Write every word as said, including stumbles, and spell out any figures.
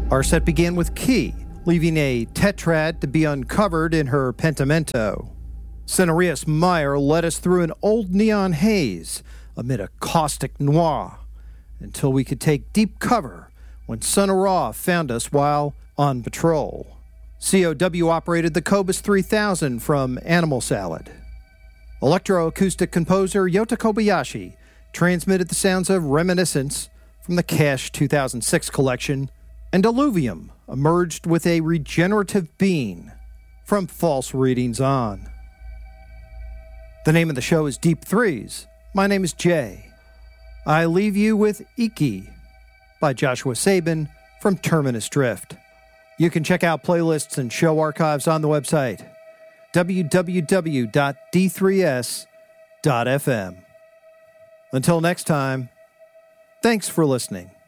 Our set began with Key, leaving a tetrad to be uncovered in her pentimento. Cenarius Meyer led us through an old neon haze amid a caustic noir until we could take deep cover when Son of Ra found us while on patrol. C O W operated the Cobus three thousand from Animal Salad. Electroacoustic composer Yota Kobayashi transmitted the sounds of Reminiscence from the Cash two thousand six collection, and Alluvium emerged with a regenerative being from False Readings On. The name of the show is Deep Threes. My name is Jay. I leave you with Iki by Joshua Sabin from Terminus Drift. You can check out playlists and show archives on the website w w w dot d three s dot f m. Until next time, thanks for listening.